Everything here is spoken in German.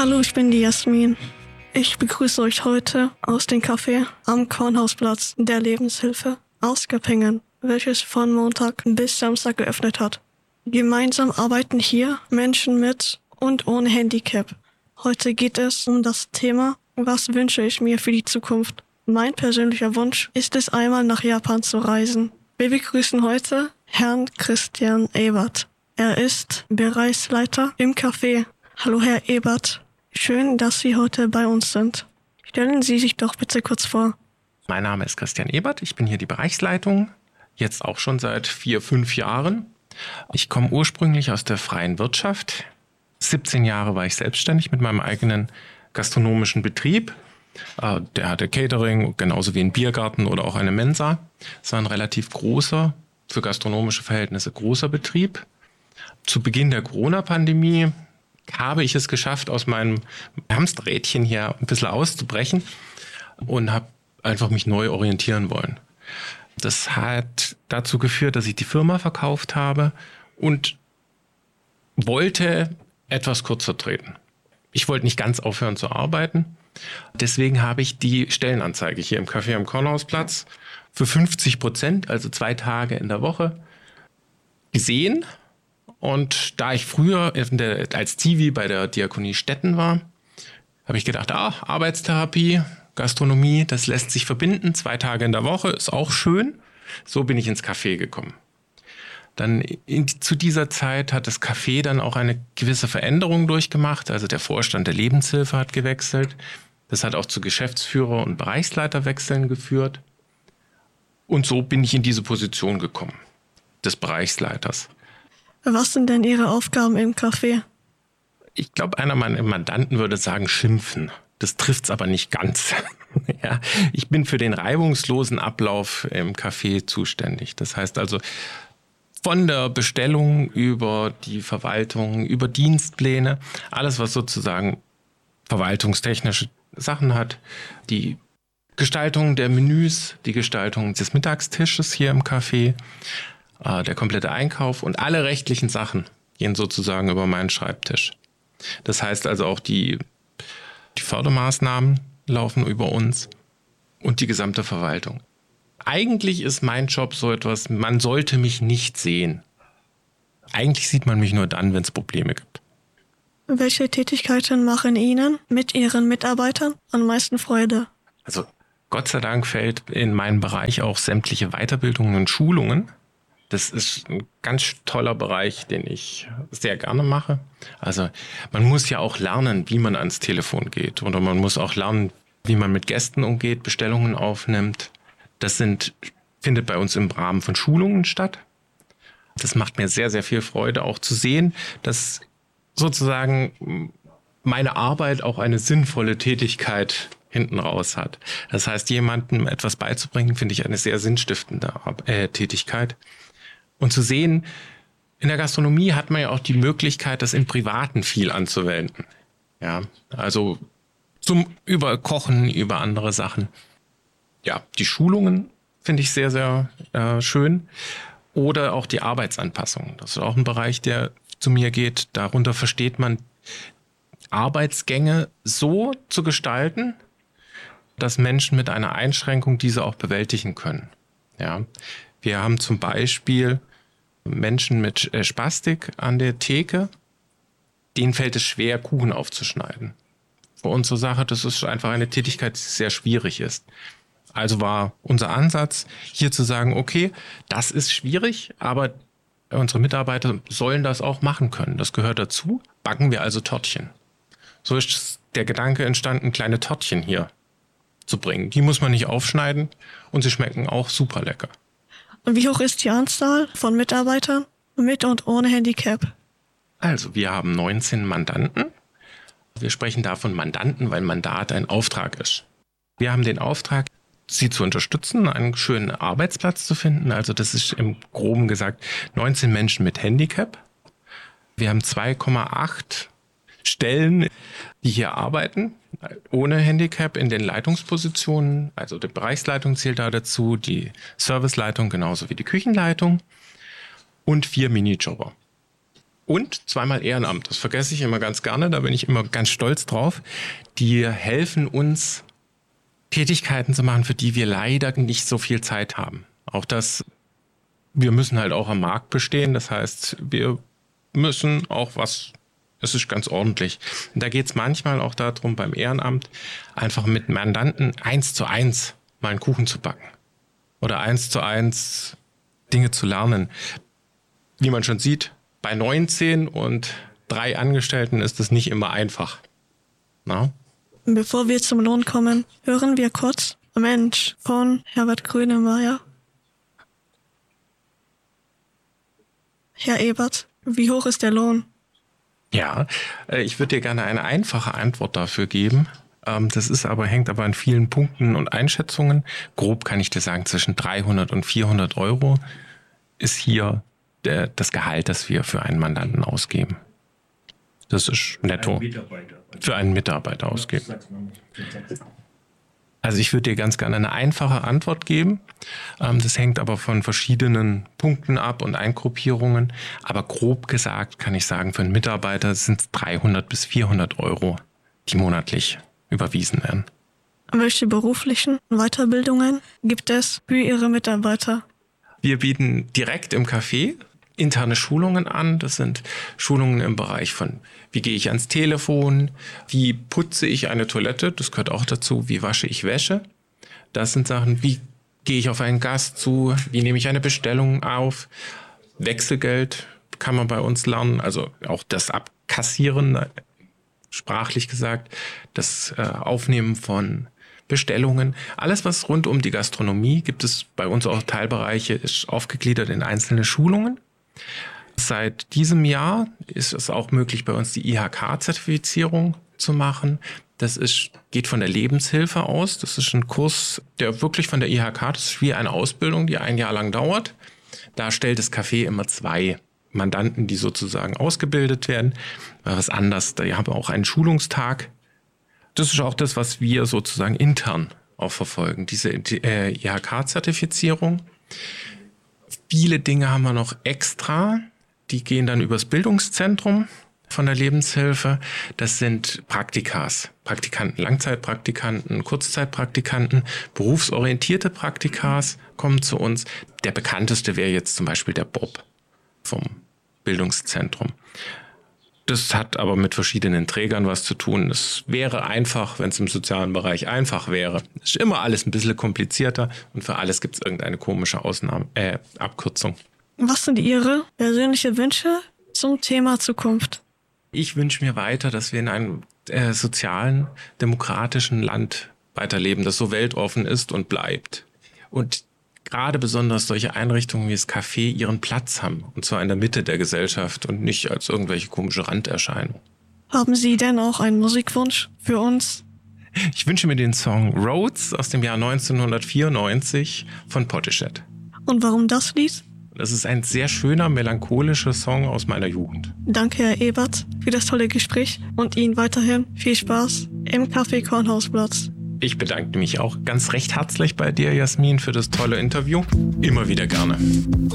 Hallo, ich bin die Jasmin. Ich begrüße euch heute aus dem Café am Kornhausplatz der Lebenshilfe aus Göppingen, welches von Montag bis Samstag geöffnet hat. Gemeinsam arbeiten hier Menschen mit und ohne Handicap. Heute geht es um das Thema, was wünsche ich mir für die Zukunft. Mein persönlicher Wunsch ist es, einmal nach Japan zu reisen. Wir begrüßen heute Herrn Christian Ebert. Er ist Bereichsleiter im Café. Hallo Herr Ebert, schön, dass Sie heute bei uns sind. Stellen Sie sich doch bitte kurz vor. Mein Name ist Christian Ebert, ich bin hier die Bereichsleitung, jetzt auch schon seit 4-5 Jahren. Ich komme ursprünglich aus der freien Wirtschaft. 17 Jahre war ich selbstständig mit meinem eigenen gastronomischen Betrieb. Der hatte Catering, genauso wie ein Biergarten oder auch eine Mensa. Es war ein relativ großer, für gastronomische Verhältnisse großer Betrieb. Zu Beginn der Corona-Pandemie habe ich es geschafft, aus meinem Hamsterrädchen hier ein bisschen auszubrechen und habe einfach mich neu orientieren wollen. Das hat dazu geführt, dass ich die Firma verkauft habe und wollte etwas kürzer treten. Ich wollte nicht ganz aufhören zu arbeiten. Deswegen habe ich die Stellenanzeige hier im Café am Kornhausplatz für 50%, also 2 Tage in der Woche, gesehen. Und da ich früher als Zivi bei der Diakonie Stetten war, habe ich gedacht, Arbeitstherapie, Gastronomie, das lässt sich verbinden. 2 Tage in der Woche ist auch schön. So bin ich ins Café gekommen. Dann zu dieser Zeit hat das Café dann auch eine gewisse Veränderung durchgemacht. Also der Vorstand der Lebenshilfe hat gewechselt. Das hat auch zu Geschäftsführer- und Bereichsleiterwechseln geführt. Und so bin ich in diese Position gekommen, des Bereichsleiters. Was sind denn Ihre Aufgaben im Café? Ich glaube, einer meiner Mandanten würde sagen, schimpfen. Das trifft's aber nicht ganz. Ja, ich bin für den reibungslosen Ablauf im Café zuständig. Das heißt also, von der Bestellung über die Verwaltung, über Dienstpläne, alles, was sozusagen verwaltungstechnische Sachen hat, die Gestaltung der Menüs, die Gestaltung des Mittagstisches hier im Café, der komplette Einkauf und alle rechtlichen Sachen gehen sozusagen über meinen Schreibtisch. Das heißt also auch die Fördermaßnahmen laufen über uns und die gesamte Verwaltung. Eigentlich ist mein Job so etwas, man sollte mich nicht sehen. Eigentlich sieht man mich nur dann, wenn es Probleme gibt. Welche Tätigkeiten machen Ihnen mit Ihren Mitarbeitern am meisten Freude? Also Gott sei Dank fällt in meinen Bereich auch sämtliche Weiterbildungen und Schulungen. Das ist ein ganz toller Bereich, den ich sehr gerne mache. Also man muss ja auch lernen, wie man ans Telefon geht. Oder man muss auch lernen, wie man mit Gästen umgeht, Bestellungen aufnimmt. Das findet bei uns im Rahmen von Schulungen statt. Das macht mir sehr, sehr viel Freude, auch zu sehen, dass sozusagen meine Arbeit auch eine sinnvolle Tätigkeit hinten raus hat. Das heißt, jemandem etwas beizubringen, finde ich eine sehr sinnstiftende Tätigkeit. Und zu sehen, in der Gastronomie hat man ja auch die Möglichkeit, das im Privaten viel anzuwenden. Ja, also über Kochen, über andere Sachen. Ja, die Schulungen finde ich sehr, sehr schön. Oder auch die Arbeitsanpassung. Das ist auch ein Bereich, der zu mir geht. Darunter versteht man, Arbeitsgänge so zu gestalten, dass Menschen mit einer Einschränkung diese auch bewältigen können. Ja, wir haben zum Beispiel Menschen mit Spastik an der Theke. Denen fällt es schwer, Kuchen aufzuschneiden. Für unsere Sache, das ist einfach eine Tätigkeit, die sehr schwierig ist. Also war unser Ansatz, hier zu sagen, okay, das ist schwierig, aber unsere Mitarbeiter sollen das auch machen können. Das gehört dazu. Backen wir also Törtchen. So ist der Gedanke entstanden, kleine Törtchen hier zu bringen. Die muss man nicht aufschneiden und sie schmecken auch super lecker. Und wie hoch ist die Anzahl von Mitarbeitern mit und ohne Handicap? Also wir haben 19 Mandanten. Wir sprechen da von Mandanten, weil Mandat ein Auftrag ist. Wir haben den Auftrag, sie zu unterstützen, einen schönen Arbeitsplatz zu finden. Also das ist im Groben gesagt 19 Menschen mit Handicap. Wir haben 2,8 Stellen, die hier arbeiten, ohne Handicap in den Leitungspositionen. Also die Bereichsleitung zählt da dazu, die Serviceleitung genauso wie die Küchenleitung und 4 Minijobber. Und zweimal Ehrenamt. Das vergesse ich immer ganz gerne. Da bin ich immer ganz stolz drauf. Die helfen uns, Tätigkeiten zu machen, für die wir leider nicht so viel Zeit haben. Auch das, wir müssen halt auch am Markt bestehen. Das heißt, wir müssen auch was, es ist ganz ordentlich. Und da geht es manchmal auch darum, beim Ehrenamt einfach mit Mandanten 1:1 mal einen Kuchen zu backen. Oder 1:1 Dinge zu lernen. Wie man schon sieht, bei 19 und 3 Angestellten ist es nicht immer einfach. Na? Bevor wir zum Lohn kommen, hören wir kurz Mensch von Herbert Grönemeyer. Herr Ebert, wie hoch ist der Lohn? Ja, ich würde dir gerne eine einfache Antwort dafür geben. Das hängt aber an vielen Punkten und Einschätzungen. Grob kann ich dir sagen, zwischen 300 und 400 Euro ist hier das Gehalt, das wir für einen Mandanten ausgeben. Das ist netto. Für einen Mitarbeiter ausgeben. Also ich würde dir ganz gerne eine einfache Antwort geben. Das hängt aber von verschiedenen Punkten ab und Eingruppierungen. Aber grob gesagt kann ich sagen, für einen Mitarbeiter sind es 300 bis 400 Euro, die monatlich überwiesen werden. Welche beruflichen Weiterbildungen gibt es für Ihre Mitarbeiter? Wir bieten direkt im Café interne Schulungen an. Das sind Schulungen im Bereich von, wie gehe ich ans Telefon, wie putze ich eine Toilette, das gehört auch dazu, wie wasche ich Wäsche. Das sind Sachen, wie gehe ich auf einen Gast zu, wie nehme ich eine Bestellung auf. Wechselgeld kann man bei uns lernen, also auch das Abkassieren, sprachlich gesagt, das Aufnehmen von Bestellungen. Alles, was rund um die Gastronomie gibt es bei uns auch Teilbereiche, ist aufgegliedert in einzelne Schulungen. Seit diesem Jahr ist es auch möglich, bei uns die IHK-Zertifizierung zu machen. Geht von der Lebenshilfe aus. Das ist ein Kurs, der wirklich von der IHK, das ist wie eine Ausbildung, die 1 Jahr lang dauert. Da stellt das Café immer 2 Mandanten, die sozusagen ausgebildet werden. Was anders, da haben wir auch einen Schulungstag. Das ist auch das, was wir sozusagen intern auch verfolgen, diese IHK-Zertifizierung. Viele Dinge haben wir noch extra, die gehen dann übers Bildungszentrum von der Lebenshilfe. Das sind Praktikas, Praktikanten, Langzeitpraktikanten, Kurzzeitpraktikanten, berufsorientierte Praktikas kommen zu uns. Der bekannteste wäre jetzt zum Beispiel der Bob vom Bildungszentrum. Das hat aber mit verschiedenen Trägern was zu tun. Es wäre einfach, wenn es im sozialen Bereich einfach wäre. Es ist immer alles ein bisschen komplizierter und für alles gibt es irgendeine komische Abkürzung. Was sind Ihre persönlichen Wünsche zum Thema Zukunft? Ich wünsche mir weiter, dass wir in einem sozialen, demokratischen Land weiterleben, das so weltoffen ist und bleibt. Und gerade besonders solche Einrichtungen wie das Café ihren Platz haben. Und zwar in der Mitte der Gesellschaft und nicht als irgendwelche komische Randerscheinung. Haben Sie denn auch einen Musikwunsch für uns? Ich wünsche mir den Song Roads aus dem Jahr 1994 von Portishead. Und warum das Lied? Das ist ein sehr schöner, melancholischer Song aus meiner Jugend. Danke, Herr Ebert, für das tolle Gespräch und Ihnen weiterhin viel Spaß im Café Kornhausplatz. Ich bedanke mich auch ganz recht herzlich bei dir, Jasmin, für das tolle Interview. Immer wieder gerne.